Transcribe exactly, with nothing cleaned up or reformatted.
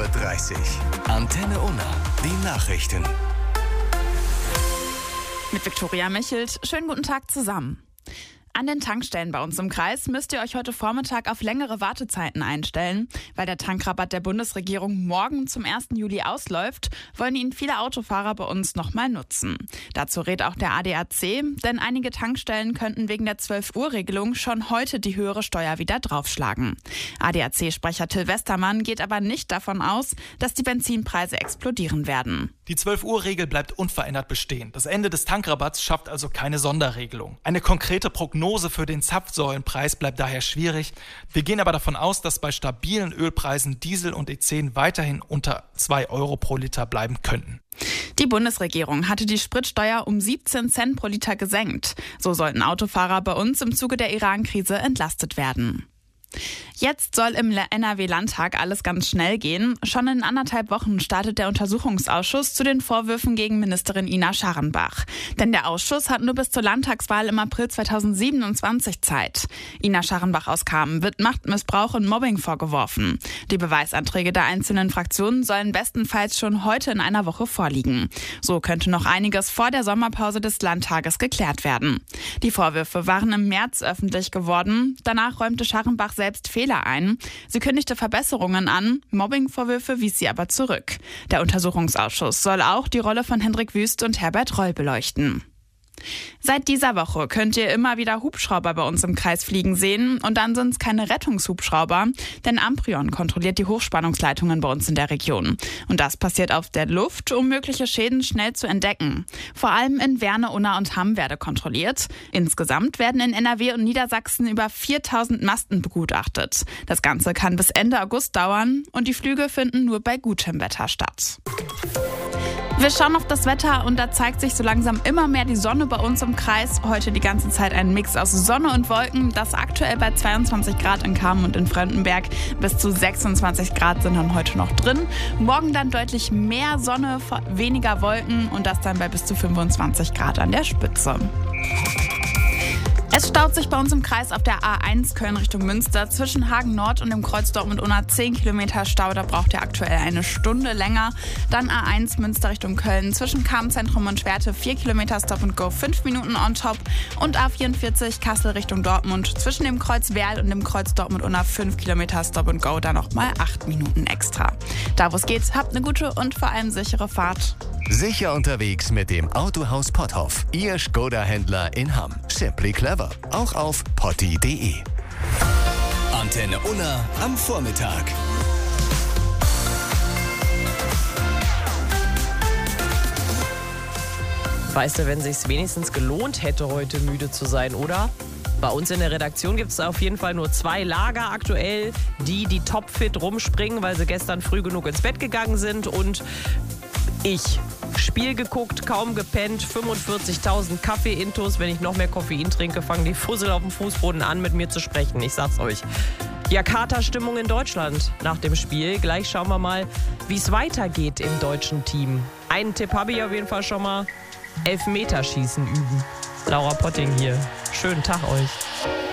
Uhr dreißig. Antenne Unna, die Nachrichten. Mit Viktoria Michelt. Schönen guten Tag zusammen. An den Tankstellen bei uns im Kreis müsst ihr euch heute Vormittag auf längere Wartezeiten einstellen. Weil der Tankrabatt der Bundesregierung morgen zum ersten Juli ausläuft, wollen ihn viele Autofahrer bei uns nochmal nutzen. Dazu rät auch der A D A C, denn einige Tankstellen könnten wegen der zwölf-Uhr-Regelung schon heute die höhere Steuer wieder draufschlagen. A D A C-Sprecher Till Westermann geht aber nicht davon aus, dass die Benzinpreise explodieren werden. Die zwölf-Uhr-Regel bleibt unverändert bestehen. Das Ende des Tankrabatts schafft also keine Sonderregelung. Eine konkrete Prognose für den Zapfsäulenpreis bleibt daher schwierig. Wir gehen aber davon aus, dass bei stabilen Ölpreisen Diesel und E zehn weiterhin unter zwei Euro pro Liter bleiben könnten. Die Bundesregierung hatte die Spritsteuer um siebzehn Cent pro Liter gesenkt. So sollten Autofahrer bei uns im Zuge der Iran-Krise entlastet werden. Jetzt soll im N R W-Landtag alles ganz schnell gehen. Schon in anderthalb Wochen startet der Untersuchungsausschuss zu den Vorwürfen gegen Ministerin Ina Scharrenbach. Denn der Ausschuss hat nur bis zur Landtagswahl im April zweitausendsiebenundzwanzig Zeit. Ina Scharrenbach aus Kamen wird Machtmissbrauch und Mobbing vorgeworfen. Die Beweisanträge der einzelnen Fraktionen sollen bestenfalls schon heute in einer Woche vorliegen. So könnte noch einiges vor der Sommerpause des Landtages geklärt werden. Die Vorwürfe waren im März öffentlich geworden. Danach räumte Scharrenbach selbst Fehler ein. Sie kündigte Verbesserungen an, Mobbingvorwürfe wies sie aber zurück. Der Untersuchungsausschuss soll auch die Rolle von Hendrik Wüst und Herbert Reul beleuchten. Seit dieser Woche könnt ihr immer wieder Hubschrauber bei uns im Kreis fliegen sehen. Und dann sind es keine Rettungshubschrauber, denn Amprion kontrolliert die Hochspannungsleitungen bei uns in der Region. Und das passiert auf der Luft, um mögliche Schäden schnell zu entdecken. Vor allem in Werne, Unna und Hamm werde kontrolliert. Insgesamt werden in N R W und Niedersachsen über viertausend Masten begutachtet. Das Ganze kann bis Ende August dauern und die Flüge finden nur bei gutem Wetter statt. Wir schauen auf das Wetter und da zeigt sich so langsam immer mehr die Sonne bei uns im Kreis. Heute die ganze Zeit ein Mix aus Sonne und Wolken. Das aktuell bei zweiundzwanzig Grad in Kamen und in Fröndenberg. Bis zu sechsundzwanzig Grad sind dann heute noch drin. Morgen dann deutlich mehr Sonne, weniger Wolken und das dann bei bis zu fünfundzwanzig Grad an der Spitze. Es staut sich bei uns im Kreis auf der A eins Köln Richtung Münster zwischen Hagen Nord und dem Kreuz Dortmund-Unna zehn Kilometer Stau. Da braucht ihr aktuell eine Stunde länger. Dann A eins Münster Richtung Köln zwischen Kamen-Zentrum und Schwerte vier Kilometer Stop and Go, fünf Minuten on top. Und A vierundvierzig Kassel Richtung Dortmund zwischen dem Kreuz Werl und dem Kreuz Dortmund-Unna fünf Kilometer Stop and Go. Da nochmal acht Minuten extra. Da wo es geht, habt eine gute und vor allem sichere Fahrt. Sicher unterwegs mit dem Autohaus Potthoff. Ihr Skoda-Händler in Hamm. Simply clever. Auch auf potti punkt de. Antenne Unna am Vormittag. Weißt du, wenn es sich wenigstens gelohnt hätte, heute müde zu sein, oder? Bei uns in der Redaktion gibt es auf jeden Fall nur zwei Lager aktuell. Die, die topfit rumspringen, weil sie gestern früh genug ins Bett gegangen sind, und ich. Spiel geguckt, kaum gepennt, fünfundvierzigtausend Kaffee-Intos. Wenn ich noch mehr Koffein trinke, fangen die Fussel auf dem Fußboden an, mit mir zu sprechen. Ich sag's euch. Ja, Katerstimmung in Deutschland nach dem Spiel. Gleich schauen wir mal, wie es weitergeht im deutschen Team. Einen Tipp habe ich auf jeden Fall schon mal. Elfmeterschießen üben. Laura Potting hier. Schönen Tag euch.